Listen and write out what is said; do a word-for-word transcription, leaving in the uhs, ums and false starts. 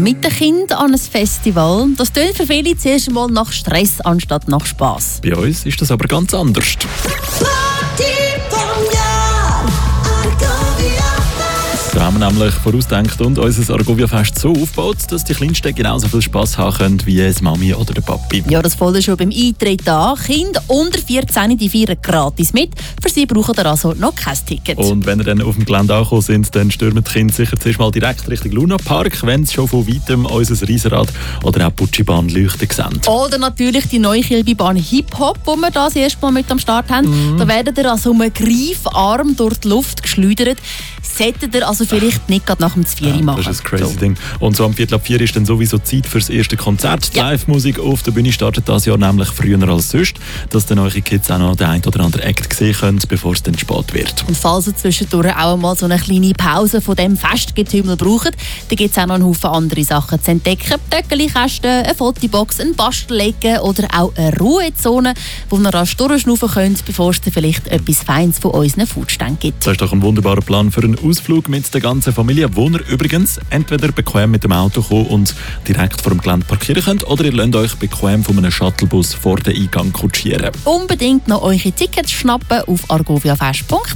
mit den Kindern an ein Festival. Das tönt für viele zuerst einmal nach Stress anstatt nach Spass. Bei uns ist das aber ganz anders. Da haben wir nämlich vorausgedacht und unser Argovia-Fest so aufgebaut, dass die Kleinsten genauso viel Spass haben können wie die Mami oder der Papi. Ja, das fällt schon beim Eintritt an. Kinder unter vierzehn die feiern gratis mit. Für sie brauchen ihr also noch kein Ticket. Und wenn ihr dann auf dem Gelände angekommen sind, dann stürmen die Kinder sicher zuerst mal direkt Richtung Luna Park, wenn sie schon von weitem unser Riesenrad oder auch Putschi-Bahn leuchten sehen. Oder natürlich die neue Kilby-Bahn Hip-Hop, die wir das erste Mal mit am Start haben. Mm. Da werdet ihr also um einen Greifarm durch die Luft geschleudert. Solltet ihr also vielleicht nicht gerade nach dem Zvieri ja, machen. Das ist ein crazy so. Ding. Und so am Viertel ab vier ist dann sowieso Zeit für das erste Konzert. Die ja. Live-Musik auf der Bühne startet dieses Jahr nämlich früher als sonst, dass dann eure Kids auch noch den ein oder anderen Act sehen können, bevor es dann spät wird. Und falls ihr zwischendurch auch einmal so eine kleine Pause von diesem Festgetümmel braucht, dann gibt es auch noch einen Haufen andere Sachen zu entdecken. Töckeli-Kästen, eine Fotobox, ein Bastellegen oder auch eine Ruhezone, wo ihr rasch durchschnaufen könnt, bevor es dann vielleicht etwas Feines von unseren Foodständen gibt. Das ist doch ein wunderbarer Plan für einen Ausflug mit der ganzen Familie, wo ihr übrigens entweder bequem mit dem Auto kommen und direkt vor dem Gelände parkieren könnt, oder ihr lasst euch bequem von einem Shuttlebus vor den Eingang kutschieren. Unbedingt noch eure Tickets schnappen auf argoviafest punkt